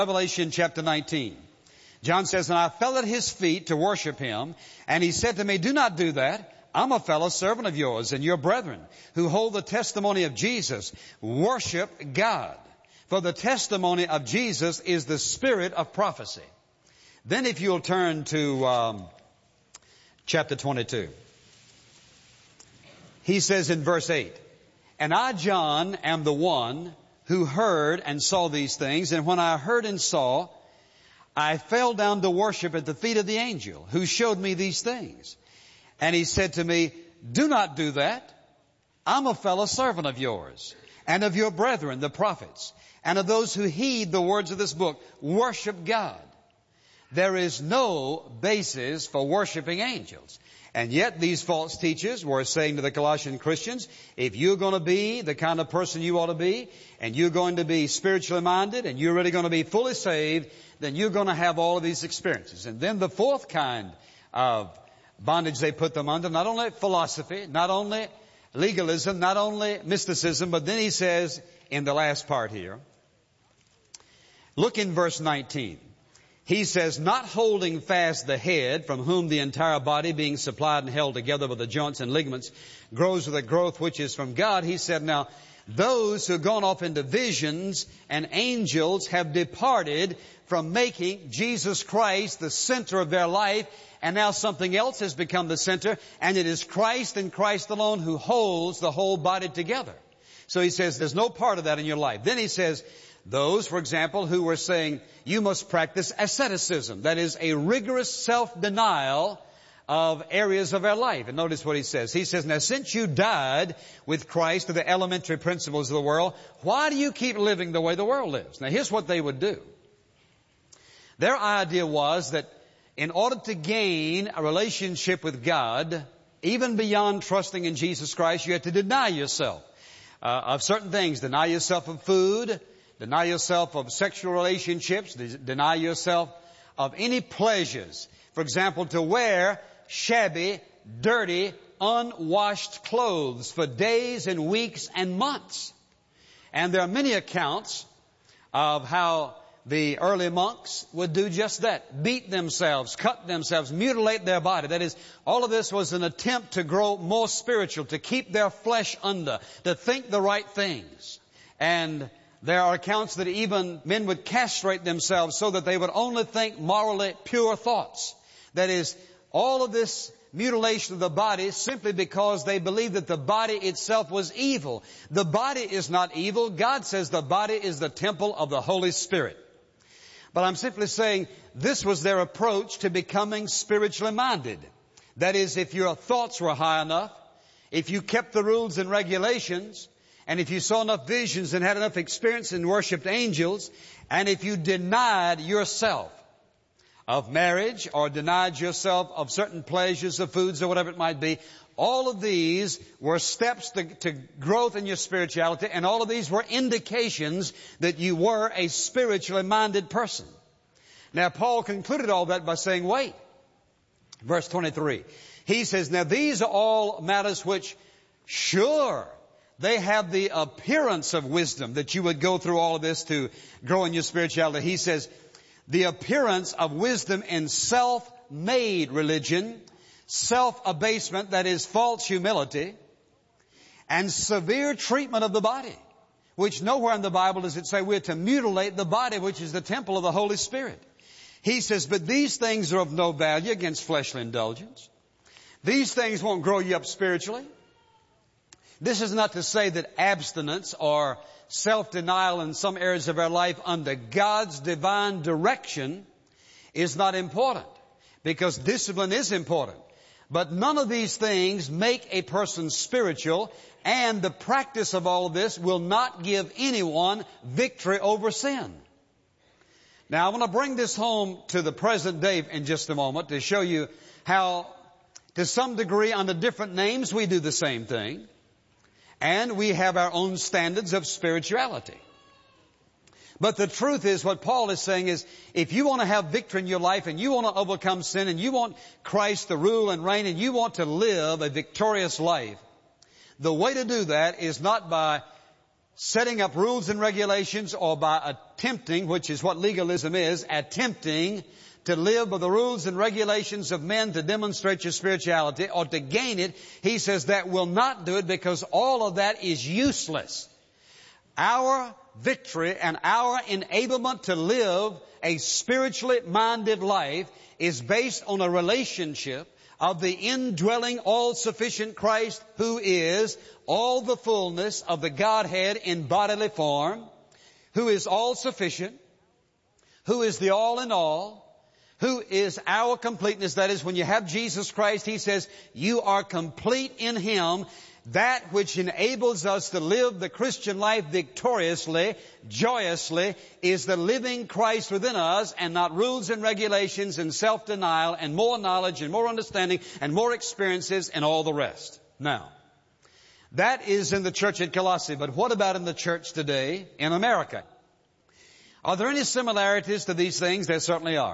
Revelation chapter 19. John says, "And I fell at his feet to worship him, and he said to me, 'Do not do that. I'm a fellow servant of yours and your brethren who hold the testimony of Jesus. Worship God. For the testimony of Jesus is the spirit of prophecy.'" Then if you'll turn to chapter 22. He says in verse 8, "And I, John, am the one who heard and saw these things. And when I heard and saw, I fell down to worship at the feet of the angel who showed me these things. And he said to me, 'Do not do that. I'm a fellow servant of yours and of your brethren, the prophets, and of those who heed the words of this book. Worship God. There is no basis for worshiping angels.'" And yet these false teachers were saying to the Colossian Christians, if you're going to be the kind of person you ought to be, and you're going to be spiritually minded, and you're really going to be fully saved, then you're going to have all of these experiences. And then the fourth kind of bondage they put them under, not only philosophy, not only legalism, not only mysticism, but then he says in the last part here, look in verse 19. He says, "Not holding fast the head, from whom the entire body, being supplied and held together with the joints and ligaments, grows with a growth which is from God." He said, now, those who have gone off into visions and angels have departed from making Jesus Christ the center of their life, and now something else has become the center, and it is Christ and Christ alone who holds the whole body together. So he says, there's no part of that in your life. Then he says, those, for example, who were saying you must practice asceticism, that is a rigorous self-denial of areas of our life. And notice what he says. He says, now since you died with Christ to the elementary principles of the world, why do you keep living the way the world lives? Now here's what they would do. Their idea was that in order to gain a relationship with God, even beyond trusting in Jesus Christ, you had to deny yourself of certain things. Deny yourself of food. Deny yourself of sexual relationships. Deny yourself of any pleasures. For example, to wear shabby, dirty, unwashed clothes for days and weeks and months. And there are many accounts of how the early monks would do just that. Beat themselves, cut themselves, mutilate their body. That is, all of this was an attempt to grow more spiritual, to keep their flesh under, to think the right things. And there are accounts that even men would castrate themselves so that they would only think morally pure thoughts. That is, all of this mutilation of the body simply because they believed that the body itself was evil. The body is not evil. God says the body is the temple of the Holy Spirit. But I'm simply saying this was their approach to becoming spiritually minded. That is, if your thoughts were high enough, if you kept the rules and regulations, and if you saw enough visions and had enough experience and worshipped angels, and if you denied yourself of marriage or denied yourself of certain pleasures of foods or whatever it might be, all of these were steps to growth in your spirituality, and all of these were indications that you were a spiritually minded person. Now, Paul concluded all that by saying, wait. Verse 23. He says, now these are all matters which, sure, they have the appearance of wisdom, that you would go through all of this to grow in your spirituality. He says, the appearance of wisdom in self-made religion, self-abasement, that is false humility, and severe treatment of the body, which nowhere in the Bible does it say we're to mutilate the body, which is the temple of the Holy Spirit. He says, but these things are of no value against fleshly indulgence. These things won't grow you up spiritually. This is not to say that abstinence or self-denial in some areas of our life under God's divine direction is not important, because discipline is important. But none of these things make a person spiritual, and the practice of all of this will not give anyone victory over sin. Now, I want to bring this home to the present day in just a moment to show you how, to some degree, under different names, we do the same thing. And we have our own standards of spirituality. But the truth is, what Paul is saying is, if you want to have victory in your life, and you want to overcome sin, and you want Christ to rule and reign, and you want to live a victorious life, the way to do that is not by setting up rules and regulations, or by attempting, which is what legalism is, attempting to live by the rules and regulations of men to demonstrate your spirituality or to gain it, he says that will not do it, because all of that is useless. Our victory and our enablement to live a spiritually minded life is based on a relationship of the indwelling, all-sufficient Christ, who is all the fullness of the Godhead in bodily form, who is all-sufficient, who is the all-in-all, who is our completeness. That is, when you have Jesus Christ, he says, you are complete in him. That which enables us to live the Christian life victoriously, joyously, is the living Christ within us, and not rules and regulations and self-denial and more knowledge and more understanding and more experiences and all the rest. Now, that is in the church at Colossae, but what about in the church today in America? Are there any similarities to these things? There certainly are.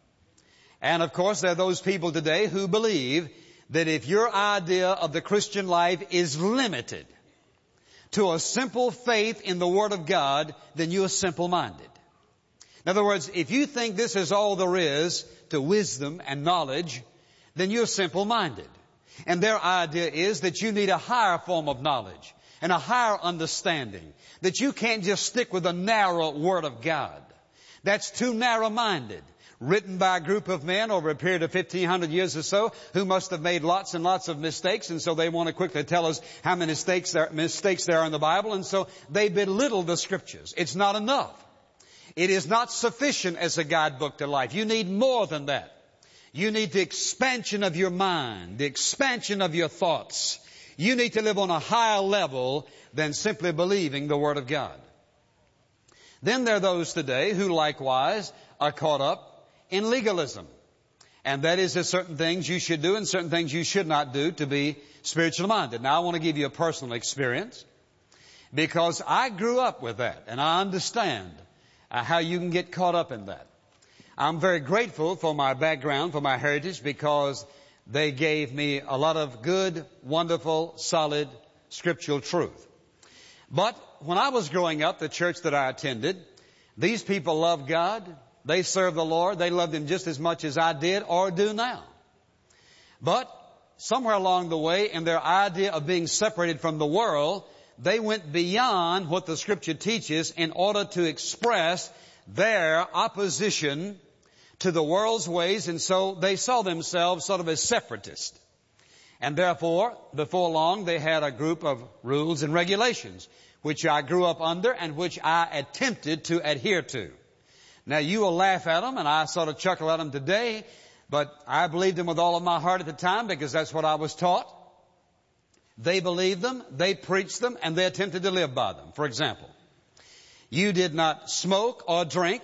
And of course, there are those people today who believe that if your idea of the Christian life is limited to a simple faith in the Word of God, then you are simple-minded. In other words, if you think this is all there is to wisdom and knowledge, then you're simple-minded. And their idea is that you need a higher form of knowledge and a higher understanding, that you can't just stick with the narrow Word of God. That's too narrow-minded. Written by a group of men over a period of 1,500 years or so, who must have made lots and lots of mistakes, and so they want to quickly tell us how many mistakes there are in the Bible, and so they belittle the Scriptures. It's not enough. It is not sufficient as a guidebook to life. You need more than that. You need the expansion of your mind, the expansion of your thoughts. You need to live on a higher level than simply believing the Word of God. Then there are those today who likewise are caught up in legalism. And that is, there's certain things you should do and certain things you should not do to be spiritually minded. Now, I want to give you a personal experience, because I grew up with that, and I understand how you can get caught up in that. I'm very grateful for my background, for my heritage, because they gave me a lot of good, wonderful, solid scriptural truth. But when I was growing up, the church that I attended, these people loved God. They served the Lord. They loved Him just as much as I did or do now. But somewhere along the way, in their idea of being separated from the world, they went beyond what the Scripture teaches in order to express their opposition to the world's ways, and so they saw themselves sort of as separatists. And therefore, before long, they had a group of rules and regulations, which I grew up under and which I attempted to adhere to. Now, you will laugh at them, and I sort of chuckle at them today, but I believed them with all of my heart at the time, because that's what I was taught. They believed them, they preached them, and they attempted to live by them. For example, you did not smoke or drink.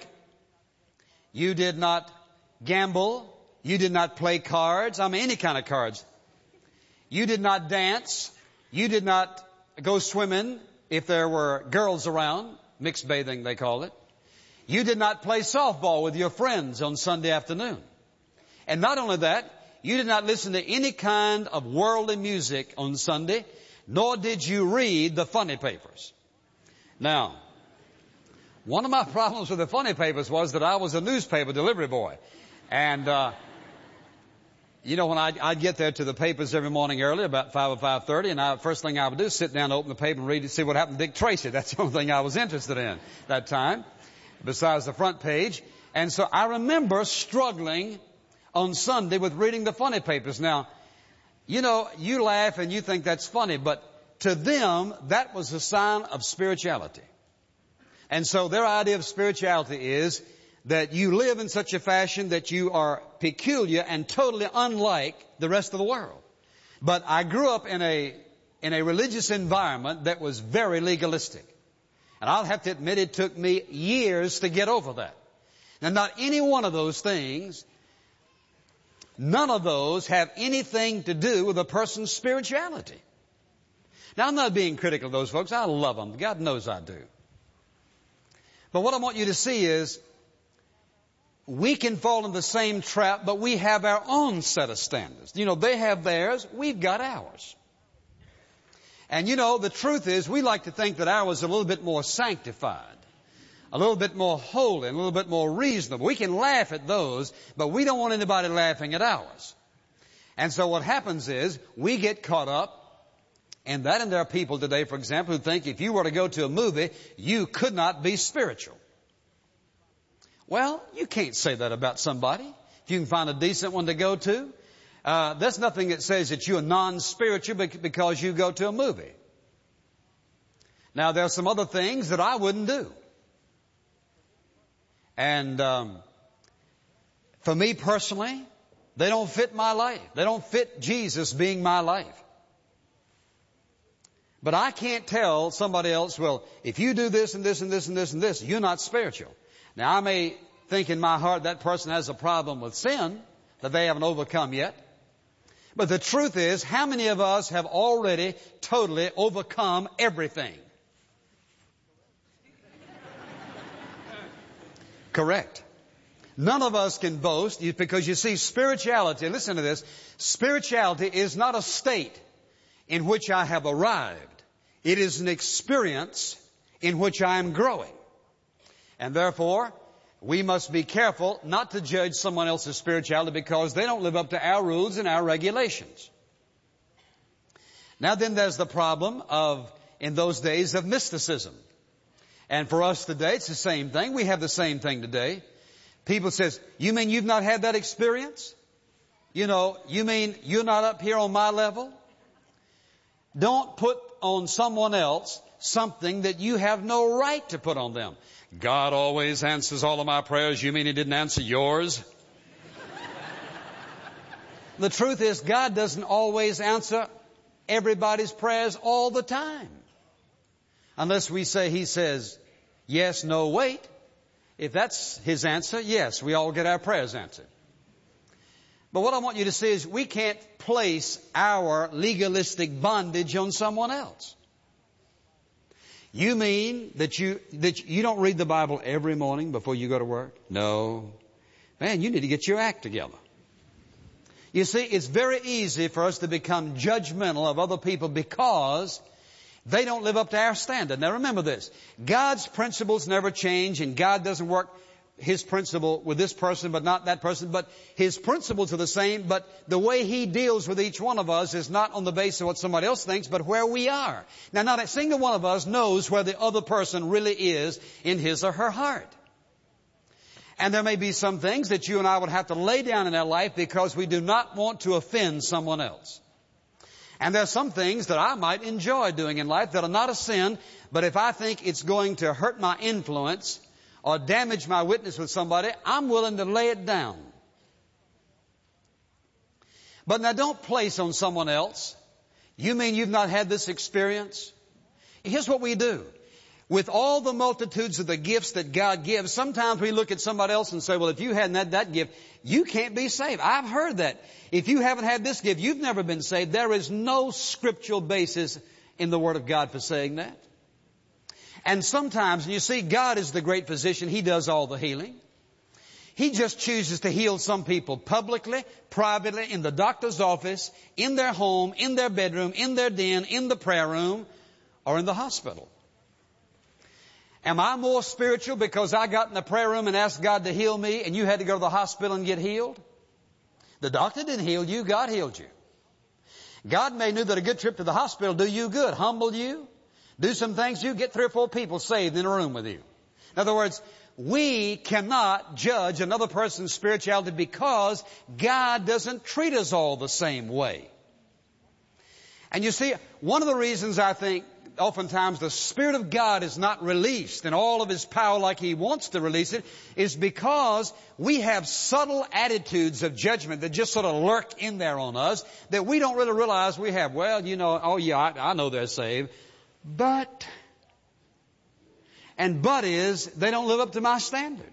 You did not gamble. You did not play cards. I mean, any kind of cards. You did not dance. You did not go swimming if there were girls around. Mixed bathing, they call it. You did not play softball with your friends on Sunday afternoon. And not only that, you did not listen to any kind of worldly music on Sunday, nor did you read the funny papers. Now, one of my problems with the funny papers was that I was a newspaper delivery boy. And, when I'd get there to the papers every morning early, about 5 or 5:30, and first thing I would do is sit down, open the paper, and read it, see what happened to Dick Tracy. That's the only thing I was interested in that time, besides the front page. And so I remember struggling on Sunday with reading the funny papers. Now, you laugh and you think that's funny, but to them, that was a sign of spirituality. And so their idea of spirituality is that you live in such a fashion that you are peculiar and totally unlike the rest of the world. But I grew up in a religious environment that was very legalistic. And I'll have to admit, it took me years to get over that. Now, not any one of those things, none of those have anything to do with a person's spirituality. Now, I'm not being critical of those folks. I love them. God knows I do. But what I want you to see is, we can fall in the same trap, but we have our own set of standards. They have theirs, we've got ours. And you know, the truth is we like to think that ours is a little bit more sanctified, a little bit more holy, and a little bit more reasonable. We can laugh at those, but we don't want anybody laughing at ours. And so what happens is we get caught up in that, and there are people today, for example, who think if you were to go to a movie, you could not be spiritual. Well, you can't say that about somebody. If you can find a decent one to go to, there's nothing that says that you're non-spiritual because you go to a movie. Now, there are some other things that I wouldn't do. And for me personally, they don't fit my life. They don't fit Jesus being my life. But I can't tell somebody else, well, if you do this and this and this and this and this, you're not spiritual. Now, I may think in my heart that person has a problem with sin that they haven't overcome yet. But the truth is, how many of us have already totally overcome everything? Correct. None of us can boast because you see, spirituality, listen to this, spirituality is not a state in which I have arrived. It is an experience in which I am growing. And therefore, we must be careful not to judge someone else's spirituality because they don't live up to our rules and our regulations. Now then, there's the problem of, in those days, of mysticism. And for us today, it's the same thing. We have the same thing today. People says, you mean you've not had that experience? You know, you mean you're not up here on my level? Don't put on someone else something that you have no right to put on them. God always answers all of my prayers. You mean He didn't answer yours? The truth is, God doesn't always answer everybody's prayers all the time. Unless we say He says, yes, no, wait. If that's His answer, yes, we all get our prayers answered. But what I want you to see is we can't place our legalistic bondage on someone else. You mean that you don't read the Bible every morning before you go to work? No. Man, you need to get your act together. You see, it's very easy for us to become judgmental of other people because they don't live up to our standard. Now remember this. God's principles never change, and God doesn't work His principle with this person but not that person. But His principles are the same, but the way He deals with each one of us is not on the basis of what somebody else thinks, but where we are. Now, not a single one of us knows where the other person really is in his or her heart. And there may be some things that you and I would have to lay down in our life because we do not want to offend someone else. And there are some things that I might enjoy doing in life that are not a sin, but if I think it's going to hurt my influence or damage my witness with somebody, I'm willing to lay it down. But now don't place on someone else, you mean you've not had this experience? Here's what we do. With all the multitudes of the gifts that God gives, sometimes we look at somebody else and say, well, if you hadn't had that gift, you can't be saved. I've heard that. If you haven't had this gift, you've never been saved. There is no scriptural basis in the Word of God for saying that. And sometimes, and you see, God is the great physician. He does all the healing. He just chooses to heal some people publicly, privately, in the doctor's office, in their home, in their bedroom, in their den, in the prayer room, or in the hospital. Am I more spiritual because I got in the prayer room and asked God to heal me and you had to go to the hospital and get healed? The doctor didn't heal you. God healed you. God may knew that a good trip to the hospital do you good, humble you, do some things, you get 3 or 4 people saved in a room with you. In other words, we cannot judge another person's spirituality because God doesn't treat us all the same way. And you see, one of the reasons I think oftentimes the Spirit of God is not released in all of His power like He wants to release it is because we have subtle attitudes of judgment that just sort of lurk in there on us that we don't really realize we have. Well, you know, oh yeah, I know they're saved. But is, they don't live up to my standard.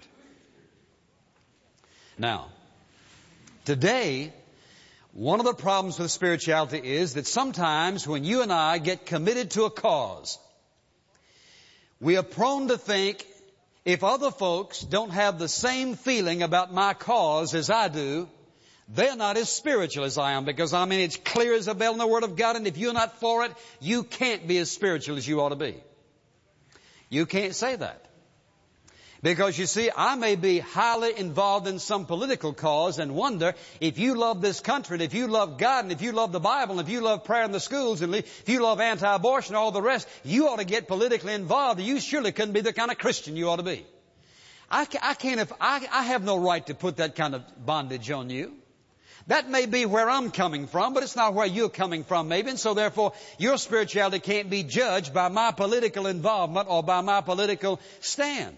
Now, today, one of the problems with spirituality is that sometimes when you and I get committed to a cause, we are prone to think if other folks don't have the same feeling about my cause as I do, They're not as spiritual as I am, because it's clear as a bell in the Word of God, and if you're not for it, you can't be as spiritual as you ought to be. You can't say that. Because you see, I may be highly involved in some political cause and wonder, if you love this country, and if you love God, and if you love the Bible, and if you love prayer in the schools, and if you love anti-abortion, all the rest, you ought to get politically involved. You surely couldn't be the kind of Christian you ought to be. I have no right to put that kind of bondage on you. That may be where I'm coming from, but it's not where you're coming from maybe, and so therefore your spirituality can't be judged by my political involvement or by my political stand.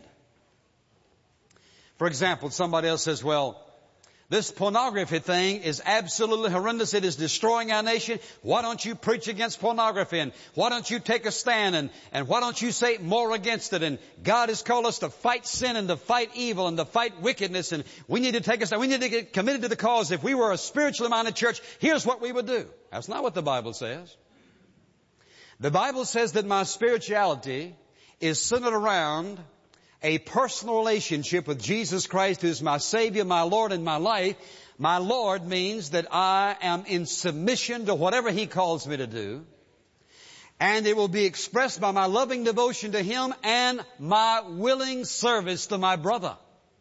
For example, somebody else says, well, this pornography thing is absolutely horrendous. It is destroying our nation. Why don't you preach against pornography? And why don't you take a stand? And why don't you say more against it? And God has called us to fight sin and to fight evil and to fight wickedness. And we need to take a stand. We need to get committed to the cause. If we were a spiritually minded church, here's what we would do. That's not what the Bible says. The Bible says that my spirituality is centered around a personal relationship with Jesus Christ, who is my Savior, my Lord, and my life. My Lord means that I am in submission to whatever He calls me to do. And it will be expressed by my loving devotion to Him and my willing service to my brother.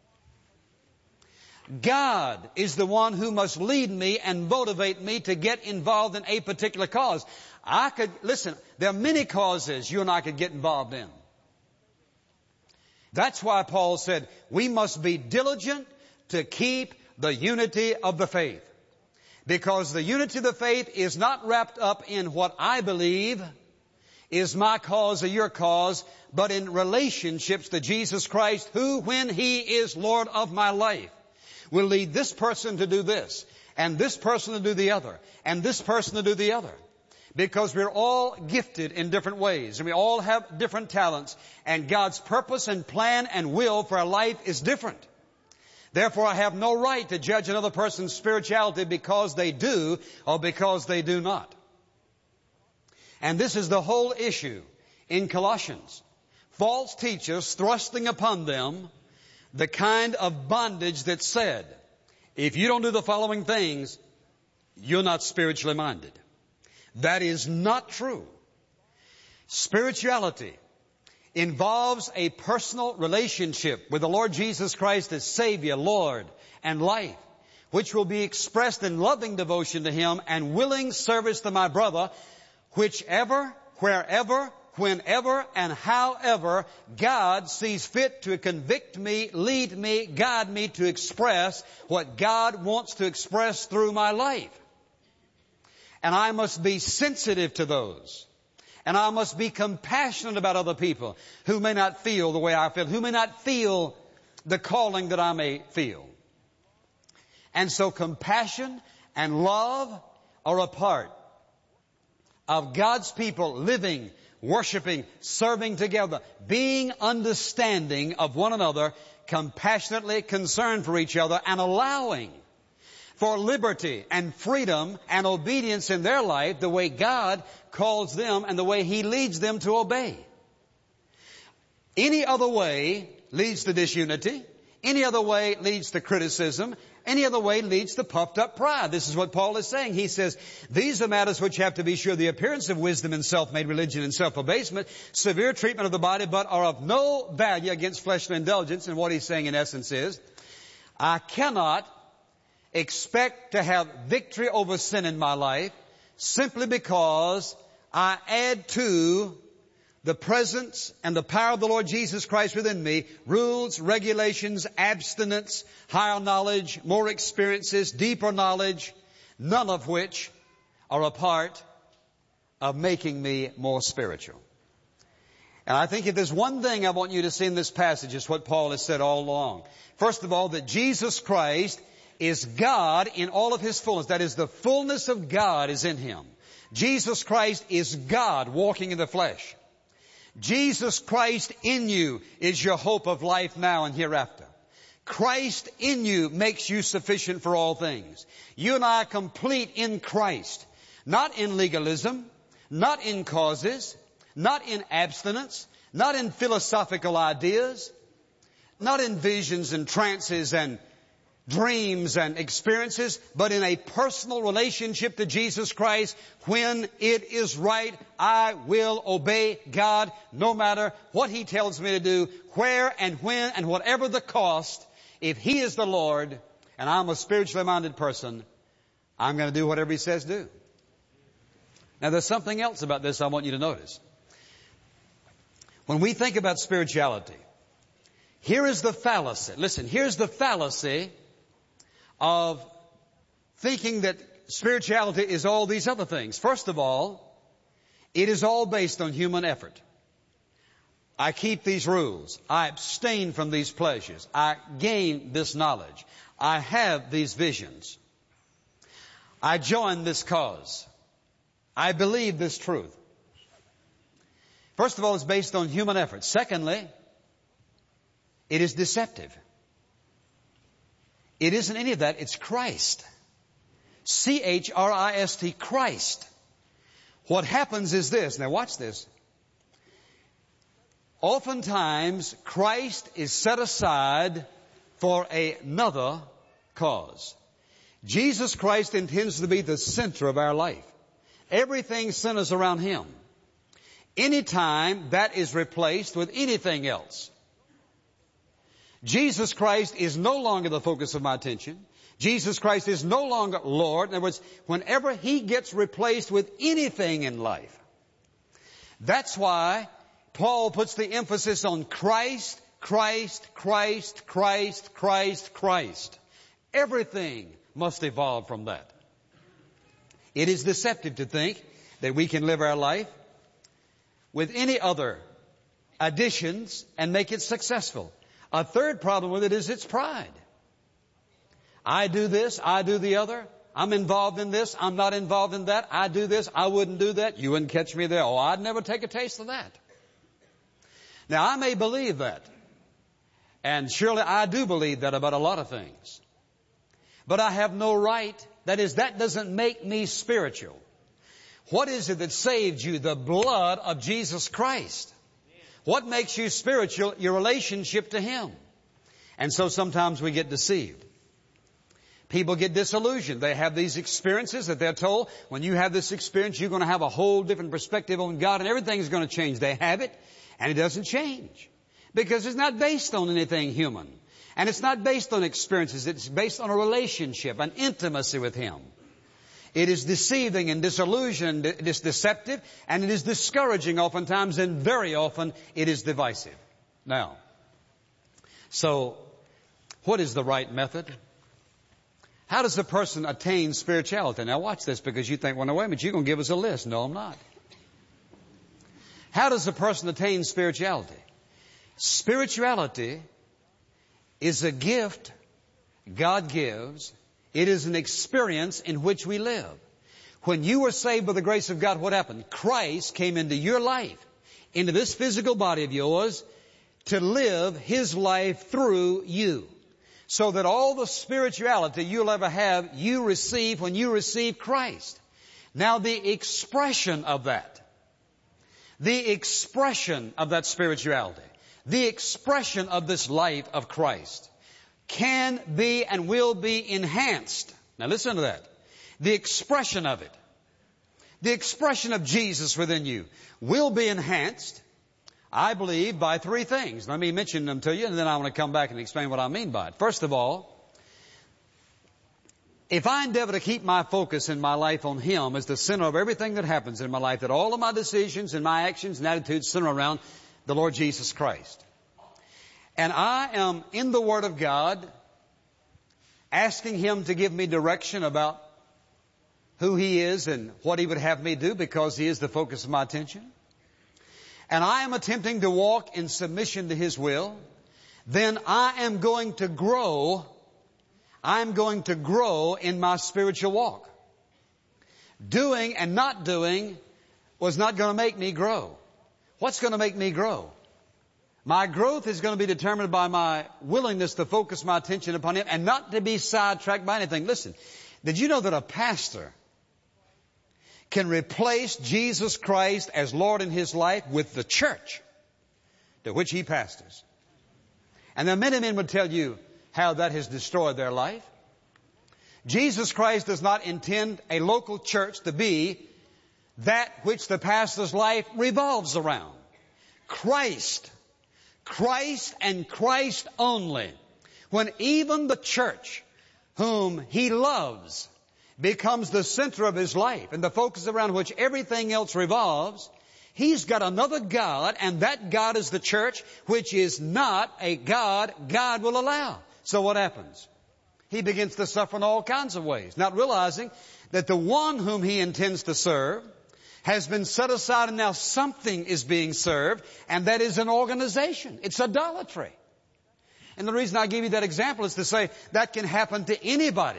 God is the one who must lead me and motivate me to get involved in a particular cause. There are many causes you and I could get involved in. That's why Paul said, we must be diligent to keep the unity of the faith. Because the unity of the faith is not wrapped up in what I believe is my cause or your cause, but in relationships to Jesus Christ, who, when He is Lord of my life, will lead this person to do this, and this person to do the other, and this person to do the other. Because we're all gifted in different ways, and we all have different talents, and God's purpose and plan and will for our life is different. Therefore, I have no right to judge another person's spirituality because they do or because they do not. And this is the whole issue in Colossians. False teachers thrusting upon them the kind of bondage that said, if you don't do the following things, you're not spiritually minded. That is not true. Spirituality involves a personal relationship with the Lord Jesus Christ as Savior, Lord, and life, which will be expressed in loving devotion to Him and willing service to my brother, whichever, wherever, whenever, and however God sees fit to convict me, lead me, guide me to express what God wants to express through my life. And I must be sensitive to those. And I must be compassionate about other people who may not feel the way I feel, who may not feel the calling that I may feel. And so compassion and love are a part of God's people living, worshiping, serving together, being understanding of one another, compassionately concerned for each other, and allowing for liberty and freedom and obedience in their life the way God calls them and the way He leads them to obey. Any other way leads to disunity. Any other way leads to criticism. Any other way leads to puffed up pride. This is what Paul is saying. He says, these are matters which have to be sure the appearance of wisdom and self-made religion and self-abasement, severe treatment of the body, but are of no value against fleshly indulgence. And what he's saying in essence is, I cannot expect to have victory over sin in my life simply because I add to the presence and the power of the Lord Jesus Christ within me rules, regulations, abstinence, higher knowledge, more experiences, deeper knowledge, none of which are a part of making me more spiritual. And I think if there's one thing I want you to see in this passage, it's what Paul has said all along. First of all, that Jesus Christ is God in all of His fullness. That is, the fullness of God is in Him. Jesus Christ is God walking in the flesh. Jesus Christ in you is your hope of life now and hereafter. Christ in you makes you sufficient for all things. You and I are complete in Christ. Not in legalism, not in causes, not in abstinence, not in philosophical ideas, not in visions and trances and dreams and experiences, but in a personal relationship to Jesus Christ. When it is right, I will obey God no matter what He tells me to do, where and when and whatever the cost. If He is the Lord and I'm a spiritually minded person, I'm going to do whatever He says do. Now there's something else about this I want you to notice. When we think about spirituality, here is the fallacy. Listen, here's the fallacy of thinking that spirituality is all these other things. First of all, it is all based on human effort. I keep these rules. I abstain from these pleasures. I gain this knowledge. I have these visions. I join this cause. I believe this truth. First of all, it's based on human effort. Secondly, it is deceptive. It isn't any of that. It's Christ. C-H-R-I-S-T, Christ. What happens is this. Now watch this. Oftentimes, Christ is set aside for another cause. Jesus Christ intends to be the center of our life. Everything centers around Him. Anytime that is replaced with anything else, Jesus Christ is no longer the focus of my attention. Jesus Christ is no longer Lord. In other words, whenever He gets replaced with anything in life, that's why Paul puts the emphasis on Christ, Christ, Christ, Christ, Christ, Christ. Everything must evolve from that. It is deceptive to think that we can live our life with any other additions and make it successful. A third problem with it is its pride. I do this, I do the other. I'm involved in this, I'm not involved in that. I do this, I wouldn't do that. You wouldn't catch me there. Oh, I'd never take a taste of that. Now, I may believe that. And surely I do believe that about a lot of things. But I have no right. That is, that doesn't make me spiritual. What is it that saved you? The blood of Jesus Christ. What makes you spiritual? Your relationship to Him. And so sometimes we get deceived. People get disillusioned. They have these experiences that they're told, when you have this experience, you're going to have a whole different perspective on God and everything's going to change. They have it, and it doesn't change. Because it's not based on anything human. And it's not based on experiences. It's based on a relationship, an intimacy with Him. It is deceiving and disillusioned. It is deceptive, and it is discouraging oftentimes, and very often it is divisive. Now, so what is the right method? How does a person attain spirituality? Now watch this, because you think, well, no, wait a minute, you're going to give us a list. No, I'm not. How does a person attain spirituality? Spirituality is a gift God gives. It is an experience in which we live. When you were saved by the grace of God, what happened? Christ came into your life, into this physical body of yours, to live His life through you. So that all the spirituality you'll ever have, you receive when you receive Christ. Now the expression of that spirituality, the expression of this life of Christ can be and will be enhanced. Now listen to that. The expression of it, the expression of Jesus within you will be enhanced, I believe, by three things. Let me mention them to you, and then I want to come back and explain what I mean by it. First of all, if I endeavor to keep my focus in my life on Him as the center of everything that happens in my life, that all of my decisions and my actions and attitudes center around the Lord Jesus Christ. And I am in the Word of God asking Him to give me direction about who He is and what He would have me do, because He is the focus of my attention. And I am attempting to walk in submission to His will, then I am going to grow. I'm going to grow in my spiritual walk. Doing and not doing was not going to make me grow. What's going to make me grow? My growth is going to be determined by my willingness to focus my attention upon Him and not to be sidetracked by anything. Listen, did you know that a pastor can replace Jesus Christ as Lord in his life with the church to which he pastors? And there are many men would tell you, how that has destroyed their life. Jesus Christ does not intend a local church to be that which the pastor's life revolves around. Christ. Christ and Christ only. When even the church whom he loves becomes the center of his life and the focus around which everything else revolves, he's got another God, and that God is the church, which is not a God God will allow. So what happens? He begins to suffer in all kinds of ways, not realizing that the one whom he intends to serve has been set aside, and now something is being served, and that is an organization. It's idolatry. And the reason I give you that example is to say that can happen to anybody.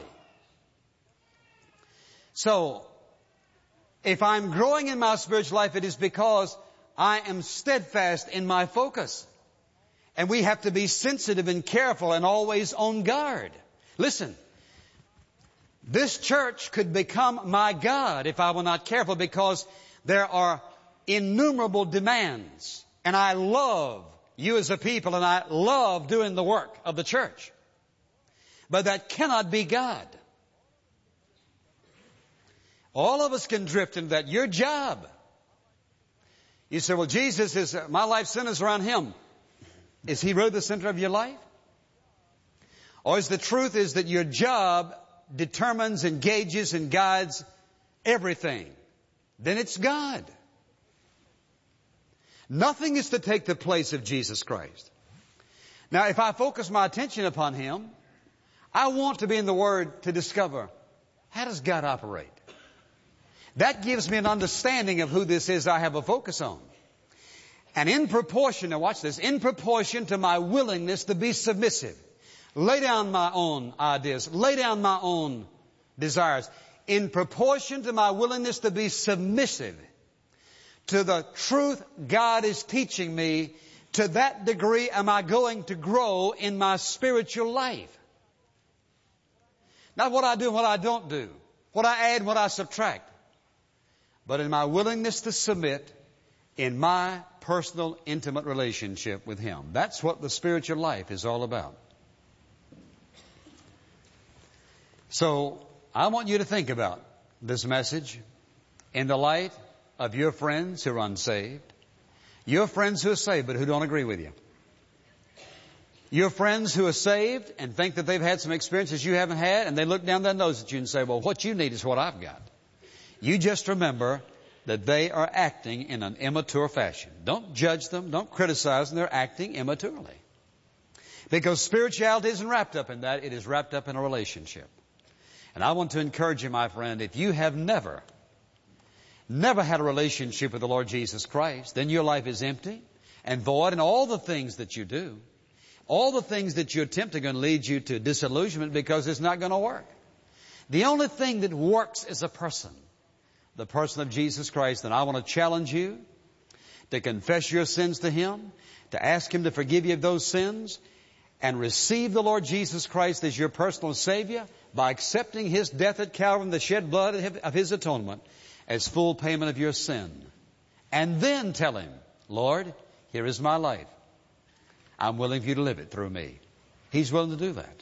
So, if I'm growing in my spiritual life, it is because I am steadfast in my focus. And we have to be sensitive and careful and always on guard. Listen, this church could become my God if I were not careful, because there are innumerable demands. And I love you as a people, and I love doing the work of the church. But that cannot be God. All of us can drift into that. Your job. You say, well, Jesus is, my life centers around Him. Is He really the center of your life? Or is the truth is that your job determines, engages, and guides everything? Then it's God. Nothing is to take the place of Jesus Christ. Now, if I focus my attention upon Him, I want to be in the Word to discover, how does God operate? That gives me an understanding of who this is I have a focus on. And in proportion, now watch this, in proportion to my willingness to be submissive, lay down my own ideas, lay down my own desires, in proportion to my willingness to be submissive to the truth God is teaching me, to that degree am I going to grow in my spiritual life. Not what I do and what I don't do, what I add and what I subtract, but in my willingness to submit in my personal, intimate relationship with Him. That's what the spiritual life is all about. So, I want you to think about this message in the light of your friends who are unsaved, your friends who are saved but who don't agree with you, your friends who are saved and think that they've had some experiences you haven't had, and they look down their nose at you and say, well, what you need is what I've got. You just remember that they are acting in an immature fashion. Don't judge them. Don't criticize them. They're acting immaturely. Because spirituality isn't wrapped up in that. It is wrapped up in a relationship. And I want to encourage you, my friend, if you have never had a relationship with the Lord Jesus Christ, then your life is empty and void, and all the things that you do, all the things that you attempt are going to lead you to disillusionment, because it's not going to work. The only thing that works is a person, the person of Jesus Christ. And I want to challenge you to confess your sins to Him, to ask Him to forgive you of those sins, and receive the Lord Jesus Christ as your personal Savior by accepting His death at Calvary and the shed blood of His atonement as full payment of your sin. And then tell Him, Lord, here is my life. I'm willing for you to live it through me. He's willing to do that.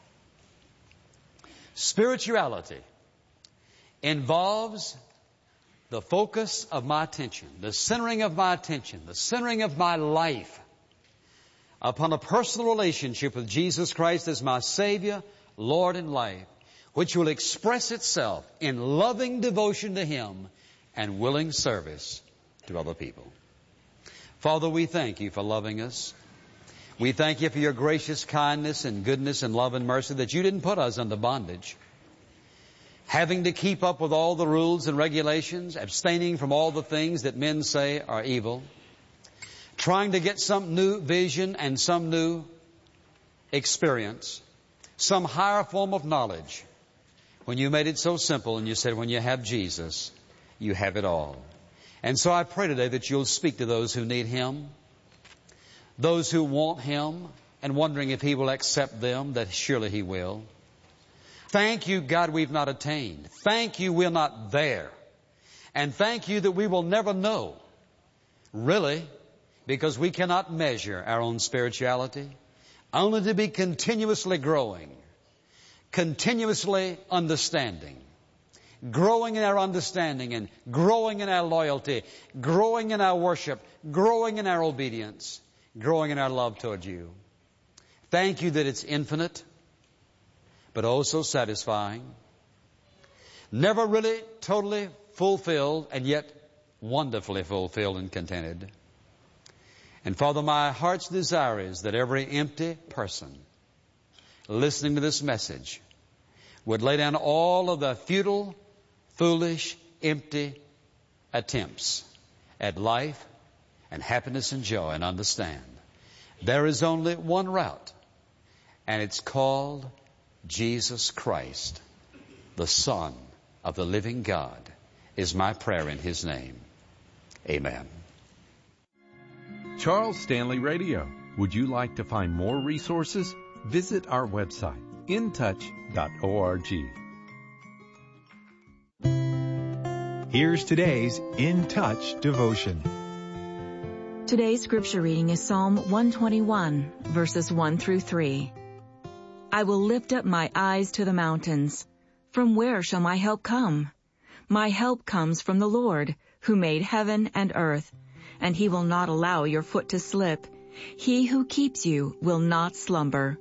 Spirituality involves the focus of my attention, the centering of my attention, the centering of my life upon a personal relationship with Jesus Christ as my Savior, Lord, and life, which will express itself in loving devotion to Him and willing service to other people. Father, we thank You for loving us. We thank You for Your gracious kindness and goodness and love and mercy, that You didn't put us under bondage, having to keep up with all the rules and regulations, abstaining from all the things that men say are evil, trying to get some new vision and some new experience, some higher form of knowledge, when You made it so simple and You said, when you have Jesus, you have it all. And so I pray today that You'll speak to those who need Him, those who want Him and wondering if He will accept them, that surely He will. Thank You, God, we've not attained. Thank You, we're not there. And thank You that we will never know, really, because we cannot measure our own spirituality only to be continuously growing, continuously understanding, growing in our understanding and growing in our loyalty, growing in our worship, growing in our obedience, growing in our love toward you. Thank you that it's infinite, but also satisfying. Never really totally fulfilled, and yet wonderfully fulfilled and contented. And Father, my heart's desire is that every empty person listening to this message would lay down all of the futile, foolish, empty attempts at life and happiness and joy, and understand there is only one route, and it's called Jesus Christ, the Son of the living God, is my prayer in His name. Amen. Charles Stanley Radio. Would you like to find more resources? Visit our website, intouch.org. Here's today's In Touch devotion. Today's scripture reading is Psalm 121, verses 1 through 3. I will lift up my eyes to the mountains. From where shall my help come? My help comes from the Lord, who made heaven and earth, and He will not allow your foot to slip. He who keeps you will not slumber.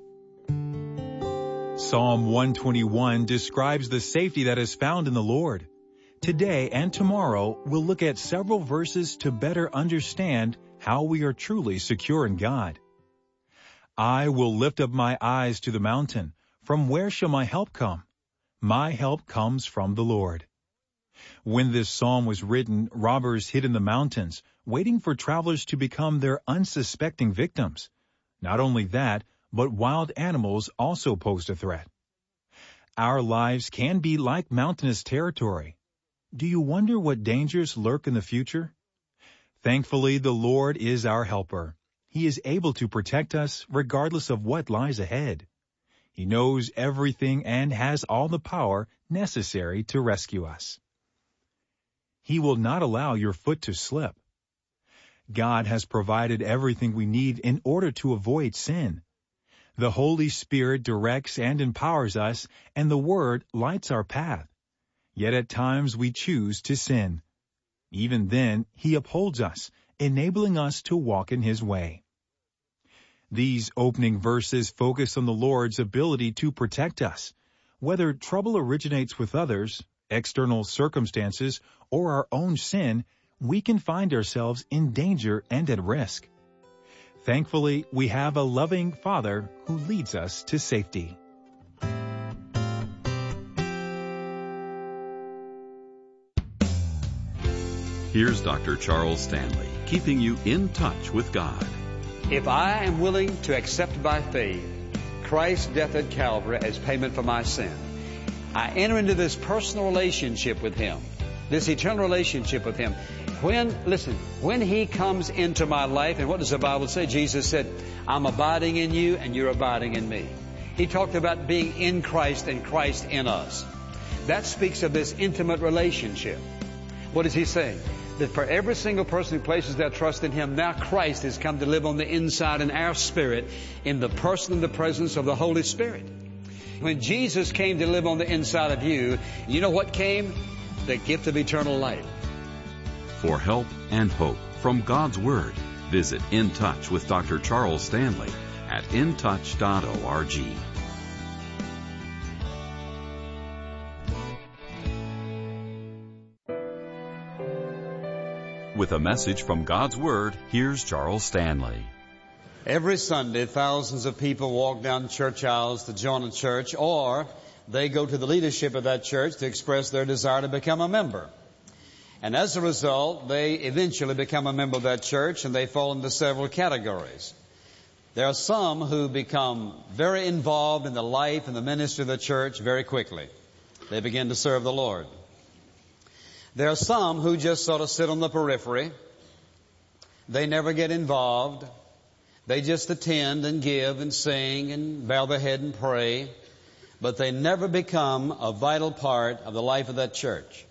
Psalm 121 describes the safety that is found in the Lord. Today and tomorrow, we'll look at several verses to better understand how we are truly secure in God. I will lift up my eyes to the mountain. From where shall my help come? My help comes from the Lord. When this psalm was written, robbers hid in the mountains, waiting for travelers to become their unsuspecting victims. Not only that, but wild animals also posed a threat. Our lives can be like mountainous territory. Do you wonder what dangers lurk in the future? Thankfully, the Lord is our helper. He is able to protect us regardless of what lies ahead. He knows everything and has all the power necessary to rescue us. He will not allow your foot to slip. God has provided everything we need in order to avoid sin. The Holy Spirit directs and empowers us, and the Word lights our path. Yet at times we choose to sin. Even then, He upholds us, enabling us to walk in His way. These opening verses focus on the Lord's ability to protect us. Whether trouble originates with others, external circumstances, or our own sin, we can find ourselves in danger and at risk. Thankfully, we have a loving Father who leads us to safety. Here's Dr. Charles Stanley, keeping you in touch with God. If I am willing to accept by faith Christ's death at Calvary as payment for my sin, I enter into this personal relationship with Him, this eternal relationship with Him. When He comes into my life, and what does the Bible say? Jesus said, I'm abiding in you and you're abiding in me. He talked about being in Christ and Christ in us. That speaks of this intimate relationship. What is He saying? That for every single person who places their trust in Him, now Christ has come to live on the inside in our spirit, in the person and the presence of the Holy Spirit. When Jesus came to live on the inside of you, you know what came? The gift of eternal life. For help and hope from God's Word, visit In Touch with Dr. Charles Stanley at intouch.org. With a message from God's Word, here's Charles Stanley. Every Sunday, thousands of people walk down church aisles to join a church, or they go to the leadership of that church to express their desire to become a member. And as a result, they eventually become a member of that church, and they fall into several categories. There are some who become very involved in the life and the ministry of the church very quickly. They begin to serve the Lord. There are some who just sort of sit on the periphery. They never get involved. They just attend and give and sing and bow their head and pray, but they never become a vital part of the life of that church.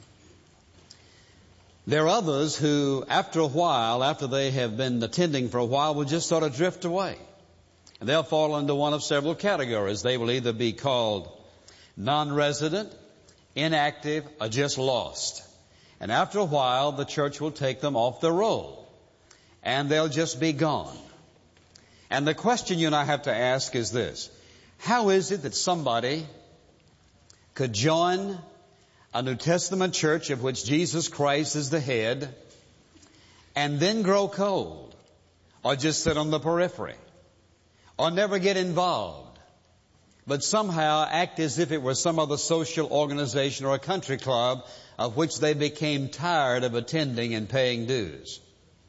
There are others who, after a while, after they have been attending for a while, will just sort of drift away. And they'll fall into one of several categories. They will either be called non-resident, inactive, or just lost. And after a while, the church will take them off the roll, and they'll just be gone. And the question you and I have to ask is this: how is it that somebody could join a New Testament church of which Jesus Christ is the head and then grow cold, or just sit on the periphery, or never get involved, but somehow act as if it were some other social organization or a country club of which they became tired of attending and paying dues?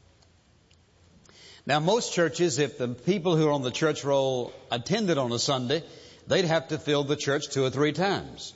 Now, most churches, if the people who are on the church roll attended on a Sunday, they'd have to fill the church 2 or 3 times.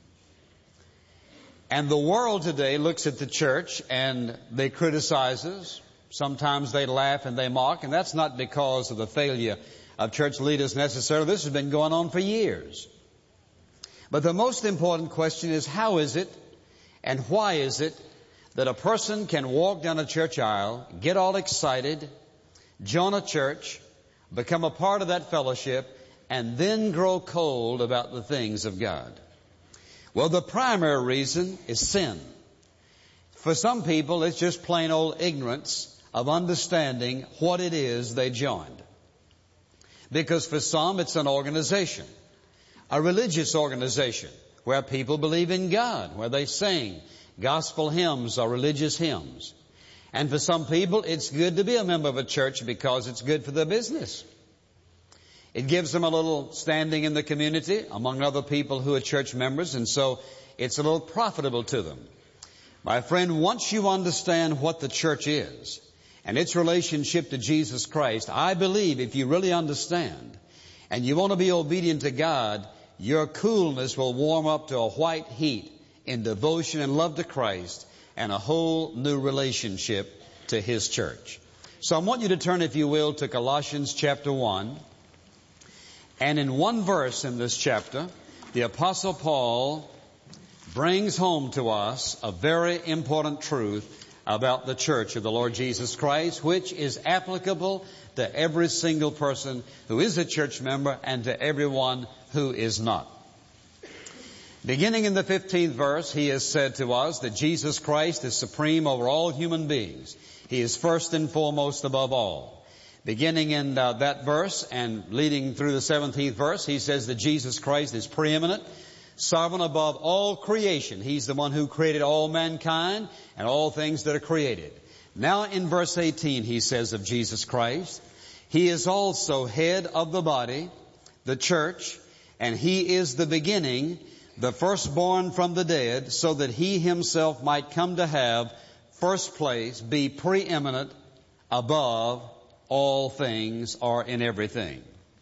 And the world today looks at the church and they criticizes. Sometimes they laugh and they mock, and that's not because of the failure of church leaders necessarily. This has been going on for years. But the most important question is, how is it and why is it that a person can walk down a church aisle, get all excited, join a church, become a part of that fellowship, and then grow cold about the things of God? Well, the primary reason is sin. For some people, it's just plain old ignorance of understanding what it is they joined. Because for some, it's an organization, a religious organization, where people believe in God, where they sing gospel hymns or religious hymns. And for some people, it's good to be a member of a church because it's good for their business. It gives them a little standing in the community among other people who are church members, and so it's a little profitable to them. My friend, once you understand what the church is and its relationship to Jesus Christ, I believe if you really understand and you want to be obedient to God, your coolness will warm up to a white heat in devotion and love to Christ and a whole new relationship to His church. So I want you to turn, if you will, to Colossians chapter 1. And in one verse in this chapter, the Apostle Paul brings home to us a very important truth about the church of the Lord Jesus Christ, which is applicable to every single person who is a church member and to everyone who is not. Beginning in the 15th verse, he has said to us that Jesus Christ is supreme over all human beings. He is first and foremost above all. Beginning in that verse and leading through the 17th verse, he says that Jesus Christ is preeminent, sovereign above all creation. He's the one who created all mankind and all things that are created. Now in verse 18 he says of Jesus Christ, He is also head of the body, the church, and He is the beginning, the firstborn from the dead, so that He Himself might come to have first place, be preeminent above all things or in everything.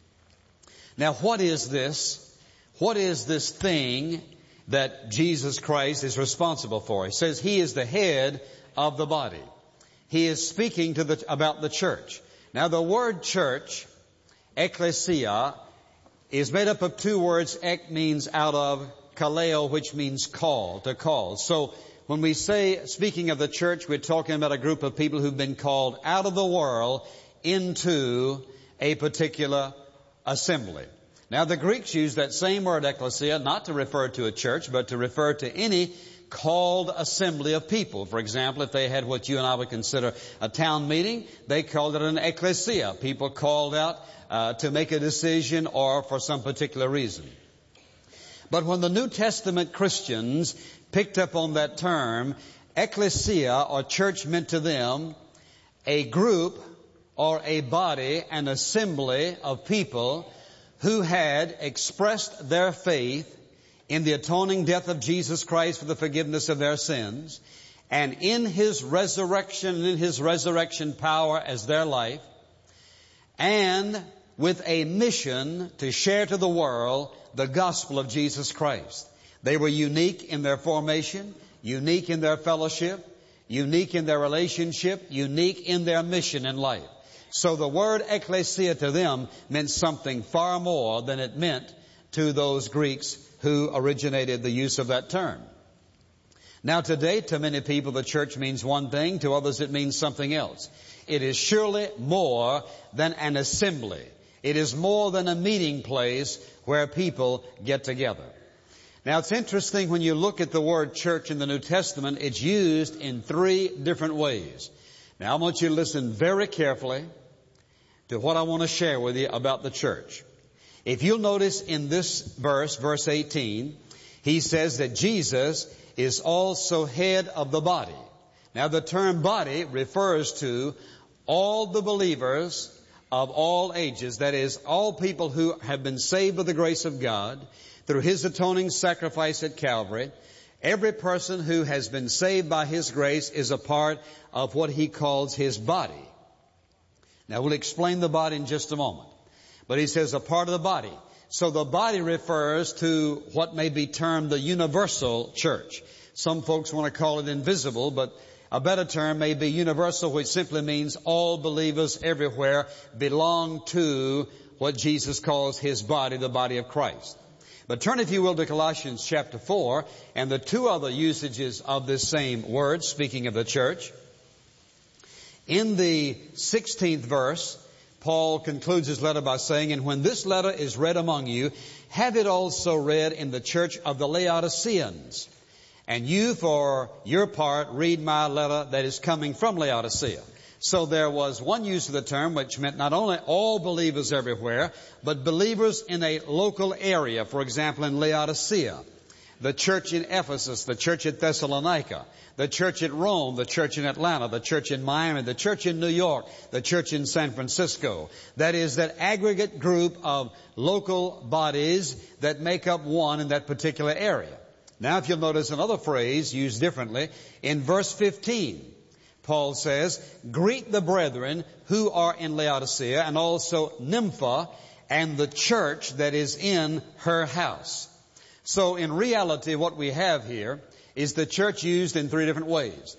Now what is this? What is this thing that Jesus Christ is responsible for? He says He is the head of the body. He is speaking about the church. Now the word church, ecclesia, is made up of 2 words. Ek means out of, kaleo, which means call, to call. So when we say, speaking of the church, we're talking about a group of people who've been called out of the world into a particular assembly. Now the Greeks use that same word ecclesia not to refer to a church, but to refer to any called assembly of people. For example, if they had what you and I would consider a town meeting, they called it an ecclesia. People called out to make a decision or for some particular reason. But when the New Testament Christians picked up on that term, ecclesia or church meant to them a group or a body, an assembly of people who had expressed their faith in the atoning death of Jesus Christ for the forgiveness of their sins, and in His resurrection and in His resurrection power as their life, and with a mission to share to the world the gospel of Jesus Christ. They were unique in their formation, unique in their fellowship, unique in their relationship, unique in their mission in life. So the word ecclesia to them meant something far more than it meant to those Greeks who originated the use of that term. Now today, to many people, the church means one thing. To others, it means something else. It is surely more than an assembly. It is more than a meeting place where people get together. Now, it's interesting when you look at the word church in the New Testament, it's used in 3 different ways. Now, I want you to listen very carefully to what I want to share with you about the church. If you'll notice in this verse, verse 18, he says that Jesus is also head of the body. Now, the term body refers to all the believers of all ages, that is, all people who have been saved by the grace of God through His atoning sacrifice at Calvary. Every person who has been saved by His grace is a part of what He calls His body. Now, we'll explain the body in just a moment. But he says a part of the body. So the body refers to what may be termed the universal church. Some folks want to call it invisible, but a better term may be universal, which simply means all believers everywhere belong to what Jesus calls His body, the body of Christ. But turn, if you will, to Colossians chapter 4 and the 2 other usages of this same word, speaking of the church. In the 16th verse, Paul concludes his letter by saying, "And when this letter is read among you, have it also read in the church of the Laodiceans. And you, for your part, read my letter that is coming from Laodicea." So there was one use of the term which meant not only all believers everywhere, but believers in a local area. For example, in Laodicea, the church in Ephesus, the church at Thessalonica, the church at Rome, the church in Atlanta, the church in Miami, the church in New York, the church in San Francisco. That is, that aggregate group of local bodies that make up one in that particular area. Now, if you'll notice another phrase used differently, in verse 15, Paul says, "Greet the brethren who are in Laodicea, and also Nympha, and the church that is in her house." So in reality, what we have here is the church used in 3 different ways.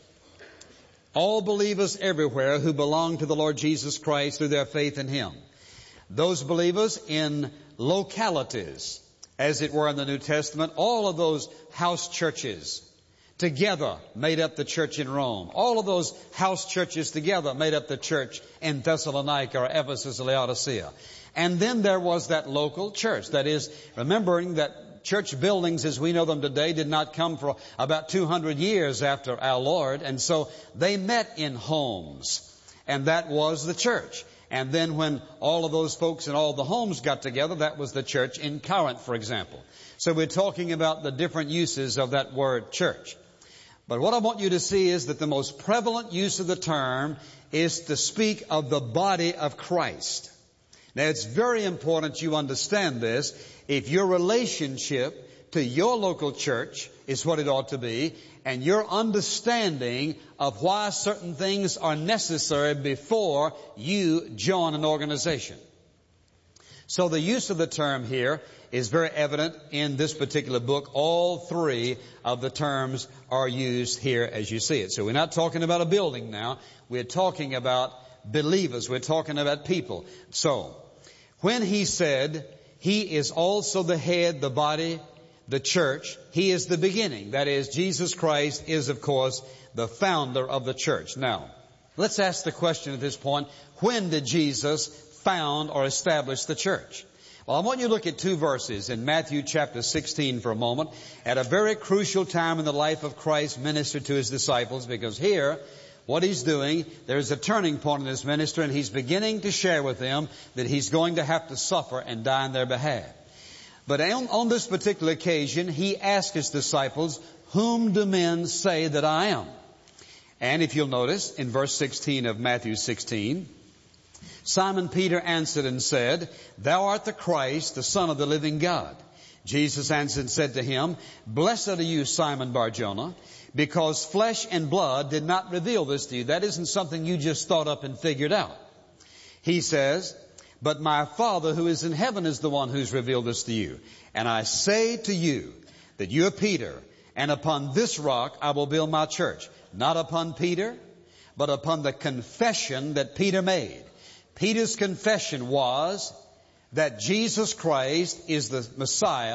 All believers everywhere who belong to the Lord Jesus Christ through their faith in Him. Those believers in localities, as it were in the New Testament, all of those house churches together made up the church in Rome. All of those house churches together made up the church in Thessalonica or Ephesus or Laodicea. And then there was that local church. That is, remembering that church buildings as we know them today did not come for about 200 years after our Lord. And so they met in homes. And that was the church. And then when all of those folks in all the homes got together, that was the church in Corinth, for example. So we're talking about the different uses of that word church. But what I want you to see is that the most prevalent use of the term is to speak of the body of Christ. Now, it's very important you understand this. If your relationship to your local church is what it ought to be, and your understanding of why certain things are necessary before you join an organization. So the use of the term here is very evident in this particular book. All 3 of the terms are used here as you see it. So we're not talking about a building now. We're talking about believers. We're talking about people. So when he said He is also the head, the body, the church, He is the beginning. That is, Jesus Christ is, of course, the founder of the church. Now, let's ask the question at this point, when did Jesus found or establish the church? Well, I want you to look at 2 verses in Matthew chapter 16 for a moment, at a very crucial time in the life of Christ ministered to His disciples, because here, what He's doing, there's a turning point in His ministry, and He's beginning to share with them that He's going to have to suffer and die on their behalf. But on this particular occasion, He asked His disciples, "Whom do men say that I am?" And if you'll notice, in verse 16 of Matthew 16, Simon Peter answered and said, "Thou art the Christ, the Son of the living God." Jesus answered and said to him, "Blessed are you, Simon Bar-Jonah, because flesh and blood did not reveal this to you." That isn't something you just thought up and figured out. He says, "But my Father who is in heaven is the one who's revealed this to you. And I say to you that you are Peter, and upon this rock I will build my church." Not upon Peter, but upon the confession that Peter made. Peter's confession was that Jesus Christ is the Messiah,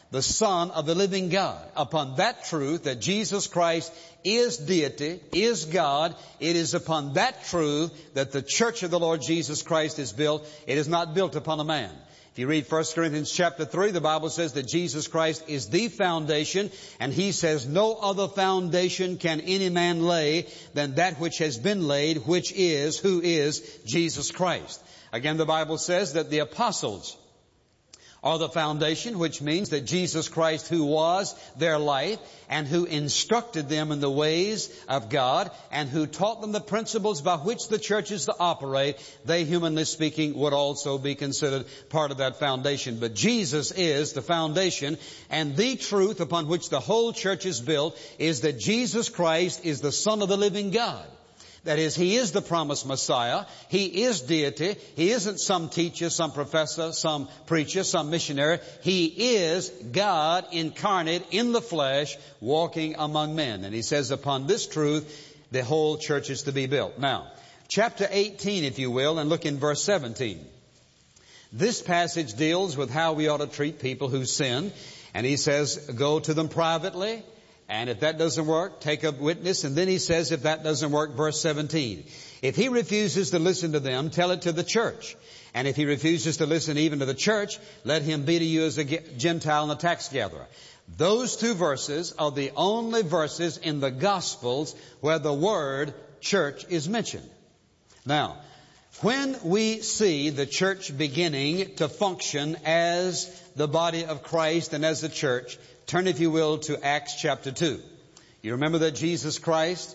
the Son of the living God. Upon that truth that Jesus Christ is deity, is God, it is upon that truth that the church of the Lord Jesus Christ is built. It is not built upon a man. If you read 1 Corinthians chapter 3, the Bible says that Jesus Christ is the foundation, and He says, no other foundation can any man lay than that which has been laid, who is Jesus Christ. Again, the Bible says that the apostles are the foundation, which means that Jesus Christ, who was their life and who instructed them in the ways of God and who taught them the principles by which the church is to operate, they, humanly speaking, would also be considered part of that foundation. But Jesus is the foundation, and the truth upon which the whole church is built is that Jesus Christ is the Son of the living God. That is, He is the promised Messiah. He is deity. He isn't some teacher, some professor, some preacher, some missionary. He is God incarnate in the flesh, walking among men. And He says upon this truth, the whole church is to be built. Now, chapter 18, if you will, and look in verse 17. This passage deals with how we ought to treat people who sin. And He says, go to them privately. And if that doesn't work, take a witness. And then He says, if that doesn't work, verse 17. If he refuses to listen to them, tell it to the church. And if he refuses to listen even to the church, let him be to you as a Gentile and a tax gatherer. Those two verses are the only verses in the Gospels where the word church is mentioned. Now, when we see the church beginning to function as the body of Christ and as the church, turn, if you will, to Acts chapter 2. You remember that Jesus Christ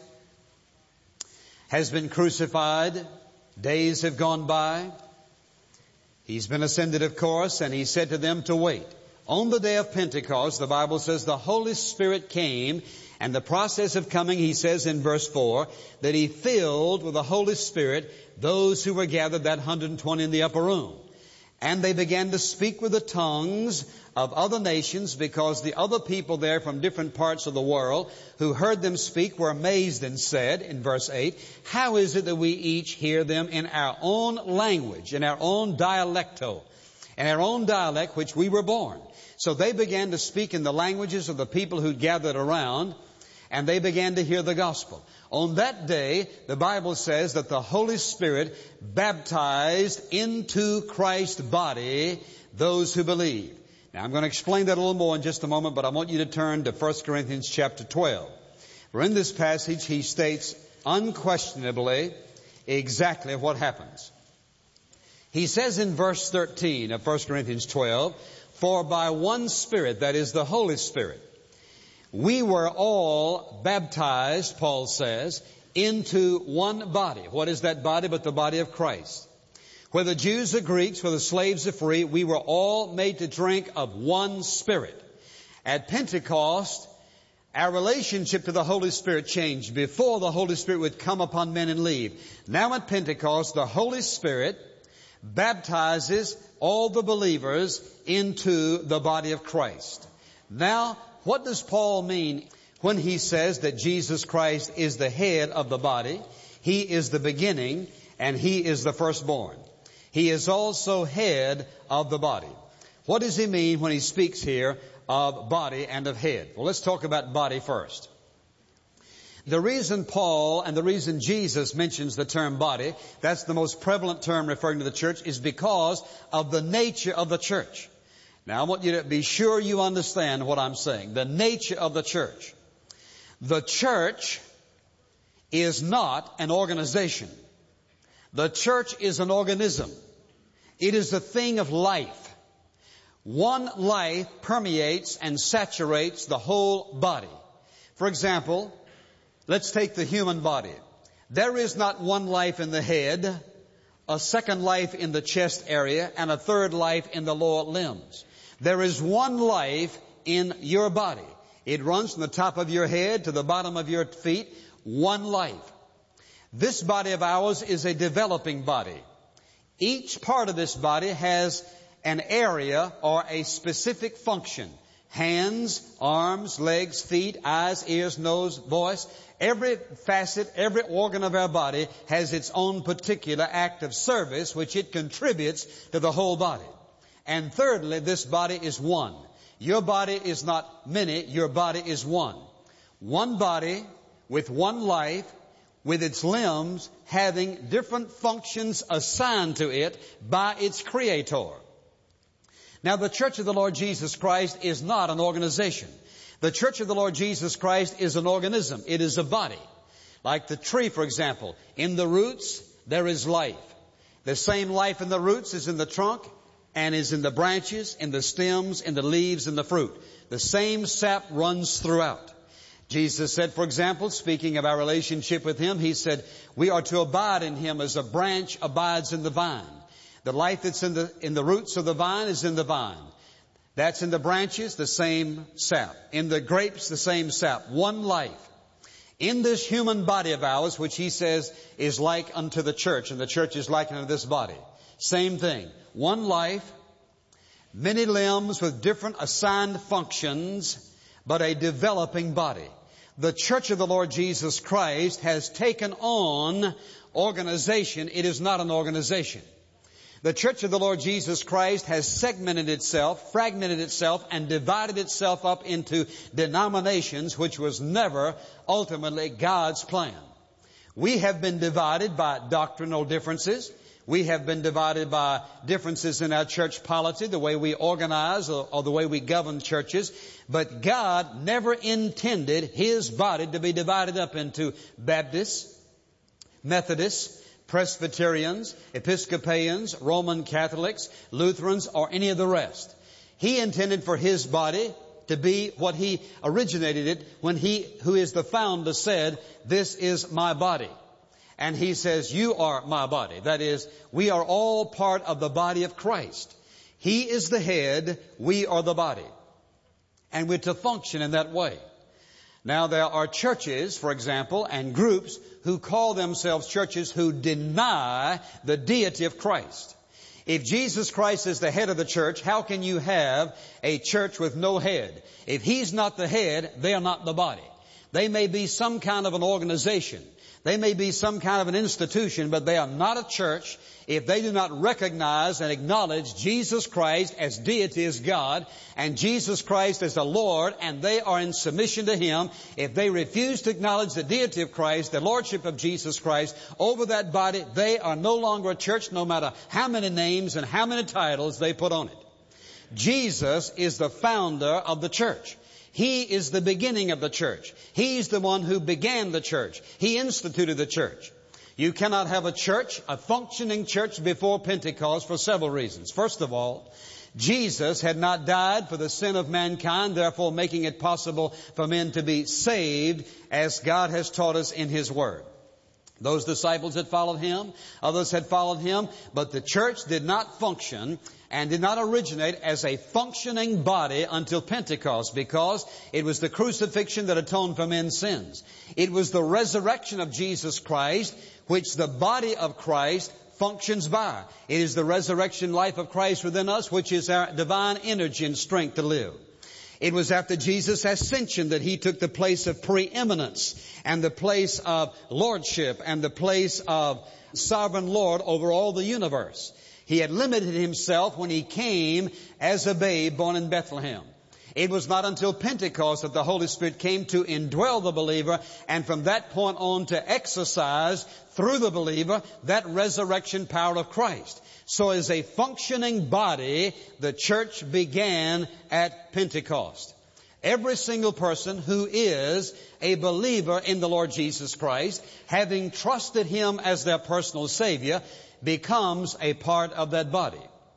has been crucified. Days have gone by. He's been ascended, of course, and He said to them to wait. On the day of Pentecost, the Bible says the Holy Spirit came, and the process of coming, He says in verse 4, that He filled with the Holy Spirit those who were gathered, that 120 in the upper room. And they began to speak with the tongues of other nations, because the other people there from different parts of the world who heard them speak were amazed and said, in verse 8, how is it that we each hear them in our own language, in our own dialecto, in our own dialect which we were born? So they began to speak in the languages of the people who gathered around, and they began to hear the gospel. On that day, the Bible says that the Holy Spirit baptized into Christ's body those who believe. Now, I'm going to explain that a little more in just a moment, but I want you to turn to 1 Corinthians chapter 12. For in this passage, he states unquestionably exactly what happens. He says in verse 13 of 1 Corinthians 12, for by one Spirit, that is the Holy Spirit, we were all baptized, Paul says, into one body. What is that body but the body of Christ? Whether Jews or Greeks, whether slaves or free, we were all made to drink of one Spirit. At Pentecost, our relationship to the Holy Spirit changed. Before, the Holy Spirit would come upon men and leave. Now at Pentecost, the Holy Spirit baptizes all the believers into the body of Christ. Now, what does Paul mean when he says that Jesus Christ is the head of the body? He is the beginning, and He is the firstborn. He is also head of the body. What does he mean when he speaks here of body and of head? Well, let's talk about body first. The reason Paul and the reason Jesus mentions the term body, that's the most prevalent term referring to the church, is because of the nature of the church. Now, I want you to be sure you understand what I'm saying. The nature of the church. The church is not an organization. The church is an organism. It is a thing of life. One life permeates and saturates the whole body. For example, let's take the human body. There is not one life in the head, a second life in the chest area, and a third life in the lower limbs. There is one life in your body. It runs from the top of your head to the bottom of your feet. One life. This body of ours is a developing body. Each part of this body has an area or a specific function. Hands, arms, legs, feet, eyes, ears, nose, voice. Every facet, every organ of our body has its own particular act of service which it contributes to the whole body. And thirdly, this body is one. Your body is not many, your body is one. One body with one life, with its limbs having different functions assigned to it by its Creator. Now, the Church of the Lord Jesus Christ is not an organization. The Church of the Lord Jesus Christ is an organism. It is a body. Like the tree, for example. In the roots, there is life. The same life in the roots is in the trunk and is in the branches, in the stems, in the leaves, and the fruit. The same sap runs throughout. Jesus said, for example, speaking of our relationship with Him, He said, we are to abide in Him as a branch abides in the vine. The life that's in the roots of the vine is in the vine. That's in the branches, the same sap. In the grapes, the same sap. One life. In this human body of ours, which He says is like unto the church, and the church is like unto this body. Same thing. One life, many limbs with different assigned functions, but a developing body. The Church of the Lord Jesus Christ has taken on organization. It is not an organization. The Church of the Lord Jesus Christ has segmented itself, fragmented itself, and divided itself up into denominations, which was never ultimately God's plan. We have been divided by doctrinal differences. We have been divided by differences in our church polity, the way we organize or the way we govern churches. But God never intended His body to be divided up into Baptists, Methodists, Presbyterians, Episcopalians, Roman Catholics, Lutherans, or any of the rest. He intended for His body to be what He originated it when He, who is the founder, said, "This is my body." And He says, "You are my body." That is, we are all part of the body of Christ. He is the head, we are the body. And we're to function in that way. Now, there are churches, for example, and groups who call themselves churches who deny the deity of Christ. If Jesus Christ is the head of the church, how can you have a church with no head? If He's not the head, they are not the body. They may be some kind of an organization. They may be some kind of an institution, but they are not a church if they do not recognize and acknowledge Jesus Christ as deity, as God, and Jesus Christ as the Lord, and they are in submission to Him. If they refuse to acknowledge the deity of Christ, the lordship of Jesus Christ over that body, they are no longer a church, no matter how many names and how many titles they put on it. Jesus is the founder of the church. He is the beginning of the church. He's the one who began the church. He instituted the church. You cannot have a church, a functioning church, before Pentecost for several reasons. First of all, Jesus had not died for the sin of mankind, therefore making it possible for men to be saved as God has taught us in His Word. Those disciples had followed Him, others had followed Him, but the church did not function and did not originate as a functioning body until Pentecost, because it was the crucifixion that atoned for men's sins. It was the resurrection of Jesus Christ, which the body of Christ functions by. It is the resurrection life of Christ within us, which is our divine energy and strength to live. It was after Jesus' ascension that He took the place of preeminence and the place of lordship and the place of sovereign Lord over all the universe. He had limited Himself when He came as a babe born in Bethlehem. It was not until Pentecost that the Holy Spirit came to indwell the believer, and from that point on to exercise through the believer that resurrection power of Christ. So as a functioning body, the church began at Pentecost. Every single person who is a believer in the Lord Jesus Christ, having trusted Him as their personal Savior, becomes a part of that body.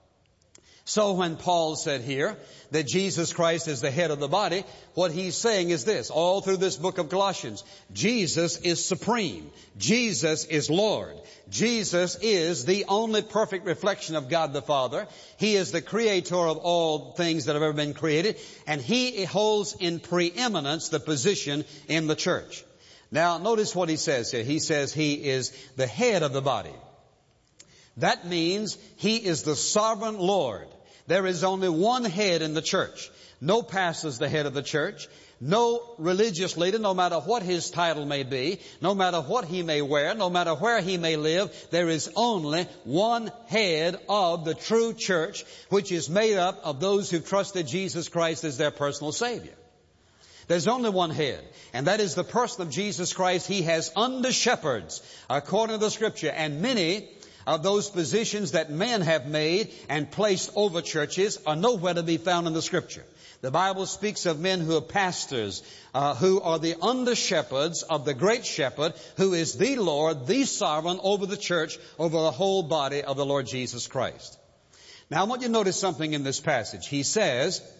So when Paul said here that Jesus Christ is the head of the body, what he's saying is this, all through this book of Colossians: Jesus is supreme. Jesus is Lord. Jesus is the only perfect reflection of God the Father. He is the creator of all things that have ever been created, and He holds in preeminence the position in the church. Now, notice what he says here. He says He is the head of the body. That means He is the sovereign Lord. There is only one head in the church. No pastor is the head of the church. No religious leader, no matter what his title may be, no matter what he may wear, no matter where he may live, there is only one head of the true church, which is made up of those who trusted Jesus Christ as their personal Savior. There's only one head, and that is the person of Jesus Christ. He has under shepherds, according to the Scripture, and many of those positions that men have made and placed over churches are nowhere to be found in the Scripture. The Bible speaks of men who are pastors, who are the under-shepherds of the great shepherd, who is the Lord, the sovereign over the church, over the whole body of the Lord Jesus Christ. Now I want you to notice something in this passage. He says,